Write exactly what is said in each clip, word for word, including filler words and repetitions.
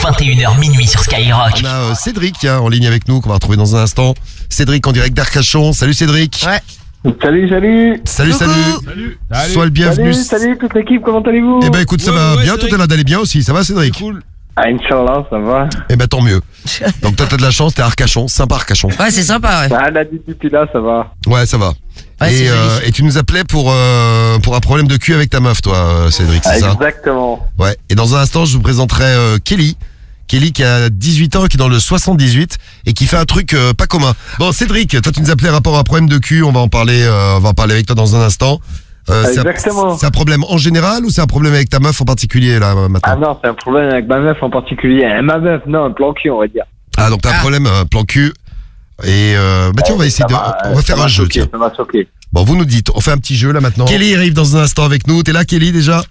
vingt et une heures minuit sur Skyrock. On a euh, Cédric hein, en ligne avec nous qu'on va retrouver dans un instant. Cédric en direct d'Arcachon. Salut Cédric. Ouais. Salut, salut. Salut, Coucou. salut. Salut. Sois le bienvenu. Salut, salut toute l'équipe, comment allez-vous? Eh ben écoute, ça Ouais, va ouais, bien, Cédric. toi t'as l'air d'aller bien aussi, ça va Cédric? C'est cool. Ah, Inch'Allah, ça va. Eh ben tant mieux. Donc toi t'as de la chance, t'es à Arcachon, sympa Arcachon. Ouais, c'est sympa, ouais. Ah, la dit depuis là, ça va. Ouais, ça va. Ouais, c'est et, joli. euh, et tu nous appelais pour euh, pour un problème de cul avec ta meuf, toi, euh, Cédric, c'est ça? Exactement. Ouais. Et dans un instant, je vous présenterai euh, Kelly. Kelly qui a dix-huit ans, qui est dans le soixante-dix-huit et qui fait un truc euh, pas commun. Bon, Cédric, toi tu nous appelais rapport à un problème de cul, on va en parler, euh, on va en parler avec toi dans un instant. Euh, c'est un- Exactement. C'est un problème en général ou c'est un problème avec ta meuf en particulier là maintenant? Ah non, c'est un problème avec ma meuf en particulier. Eh, Ma meuf, non, un plan cul, on va dire. Ah donc t'as un Ah. problème euh, plan cul. Et euh, bah tiens, on va essayer Ça de, m'a- on va ça faire m'a un jeu. choqué, Tiens. Ça m'a choqué. Bon, vous nous dites, on fait un petit jeu là maintenant. Kelly arrive dans un instant avec nous. T'es là, Kelly déjà?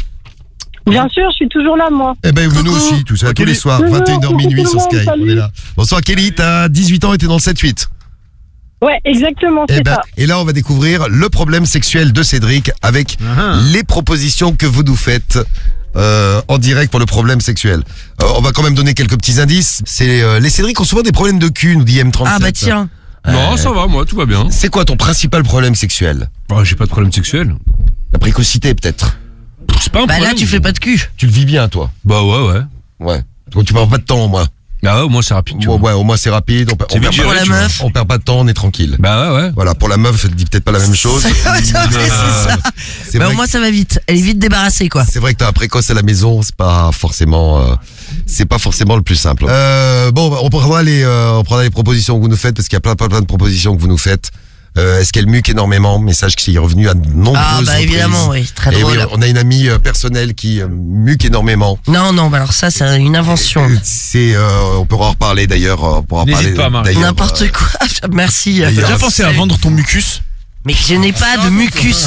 Bien sûr, je suis toujours là, moi. Eh ben nous Coucou. aussi, tout ça, tous Kelly. les soirs, Coucou, vingt et une heures coucou minuit tout sur le monde, Sky. On salut. est là. Bonsoir Kelly, t'as dix-huit ans et t'es dans le sept huit. Ouais, exactement, Eh c'est ben, ça. et là, on va découvrir le problème sexuel de Cédric avec Uh-huh. les propositions que vous nous faites euh, en direct pour le problème sexuel. Euh, on va quand même donner quelques petits indices. C'est euh, les Cédric ont souvent des problèmes de cul, nous dit M trente-sept. Ah bah tiens. Non, ça va, moi, tout va bien. C'est quoi ton principal problème sexuel? Oh, j'ai pas de problème sexuel. La précocité peut-être. C'est pas un Bah problème. là, tu fais pas de cul. Tu le vis bien toi? Bah ouais, ouais. Ouais. Donc tu perds pas de temps au moins. Ah ouais, au moins c'est rapide, tu Ouais, vois. ouais, au moins c'est rapide. On, perd- C'est on vite perd géré, pas, Pour la tu vois. meuf. on perd pas de temps, on est tranquille. Bah ouais, ouais. Voilà, pour la meuf, elle dit peut-être pas la même chose. Ouais, c'est ça. C'est Bah vrai au moins, ça va vite. Elle est vite débarrassée, quoi. C'est vrai que t'as un précoce à la maison, c'est pas forcément, euh, c'est pas forcément le plus simple. Euh, bon, on prendra les, euh, on prendra les propositions que vous nous faites parce qu'il y a plein, plein, plein de propositions que vous nous faites. Euh, est-ce qu'elle muque énormément? Message qui est revenu à de nombreuses Ah bah reprises. évidemment, oui. Très Et drôle. oui, on a une amie euh, personnelle qui euh, muque énormément. Non, non, bah alors ça, c'est une invention. C'est, euh, on pourra en reparler d'ailleurs. euh, On pourra en N'hésite parler pas, Marie. d'ailleurs, N'importe euh, quoi. Merci. d'ailleurs, T'as déjà pensé à vendre ton mucus? Mais je n'ai pas de mucus.